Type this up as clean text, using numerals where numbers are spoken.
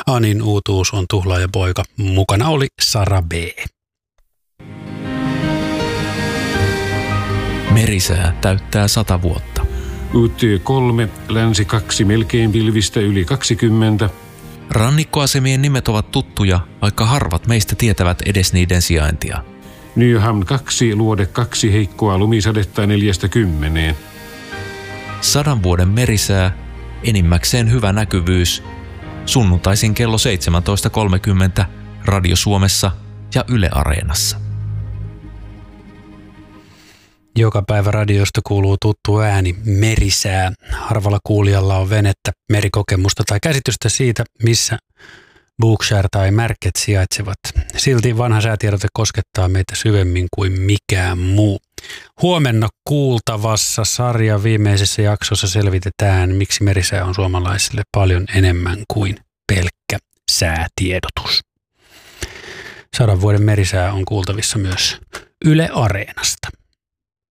Anin uutuus on Tuhlaajapoika. Mukana oli Sara B. Merisää täyttää 100 vuotta. UT3, länsi 2, melkein pilvistä yli 20. Rannikkoasemien nimet ovat tuttuja, vaikka harvat meistä tietävät edes niiden sijaintia. Nyham 2, luode 2, heikkoa lumisadetta 4–10. 100 vuoden merisää, enimmäkseen hyvä näkyvyys. Sunnuntaisin kello 17.30 Radio Suomessa ja Yle Areenassa. Joka päivä radiosta kuuluu tuttu ääni, merisää. Harvalla kuulijalla on venettä, merikokemusta tai käsitystä siitä, missä Bookshare tai Märket sijaitsevat. Silti vanha säätiedote koskettaa meitä syvemmin kuin mikään muu. Huomenna kuultavassa sarjan viimeisessä jaksossa selvitetään, miksi merisää on suomalaisille paljon enemmän kuin pelkkä säätiedotus. 100 vuoden merisää on kuultavissa myös Yle Areenasta.